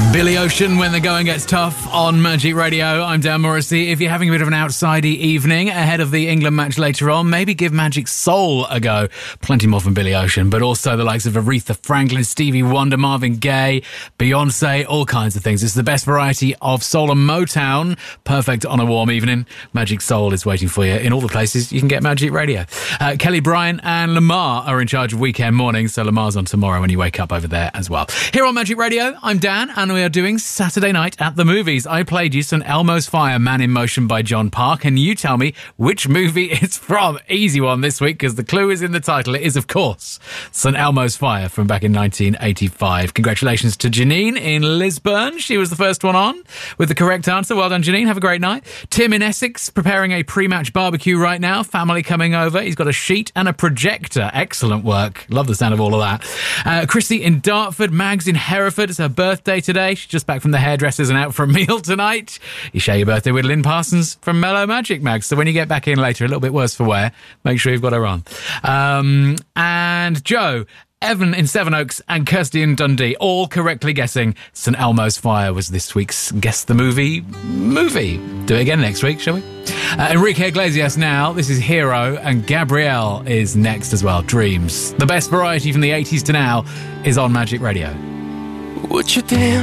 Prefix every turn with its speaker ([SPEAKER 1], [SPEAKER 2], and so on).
[SPEAKER 1] Billy Ocean, When the Going Gets Tough on Magic Radio. I'm Dan Morrissey. If you're having a bit of an outsidey evening ahead of the England match later on, maybe give Magic Soul a go. Plenty more from Billy Ocean, but also the likes of Aretha Franklin, Stevie Wonder, Marvin Gaye, Beyonce, all kinds of things. It's the best variety of soul and Motown. Perfect on a warm evening. Magic Soul is waiting for you in all the places you can get Magic Radio. Kelly Bryant and Lamar are in charge of Weekend Mornings, so Lamar's on tomorrow when you wake up over there as well. Here on Magic Radio, I'm Dan, and we are doing Saturday Night at the Movies. I played you St. Elmo's Fire, Man in Motion by John Park, and you tell me which movie it's from. Easy one this week, because the clue is in the title. It is, of course, St. Elmo's Fire from back in 1985. Congratulations to Janine in Lisburn. She was the first one on with the correct answer. Well done, Janine. Have a great night. Tim in Essex, preparing a pre-match barbecue right now. Family coming over. He's got a sheet and a projector. Excellent work. Love the sound of all of that. Chrissy in Dartford. Mags in Hereford. It's her birthday today. She's just back from the hairdressers and out for a meal tonight. You share your birthday with Lynn Parsons from Mellow Magic, Mags. So when you get back in later, a little bit worse for wear, make sure you've got her on. And Joe, Evan in Sevenoaks, and Kirsty in Dundee, all correctly guessing St. Elmo's Fire was this week's Guess the Movie. Do it again next week, shall we? Enrique Iglesias now. This is Hero, and Gabrielle is next as well. Dreams. The best variety from the 80s to now is on Magic Radio.
[SPEAKER 2] Would you dance?